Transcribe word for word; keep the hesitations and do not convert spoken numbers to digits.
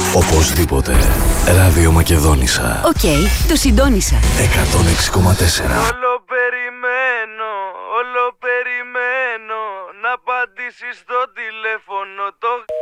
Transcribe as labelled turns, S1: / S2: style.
S1: Οπωσδήποτε. Ράδιο Μακεδόνισσα.
S2: Οκ, okay, το συντόνισα.
S1: εκατόν έξι κόμμα τέσσερα.
S3: Όλο περιμένω, όλο περιμένω να απαντήσεις στο τηλέφωνο το...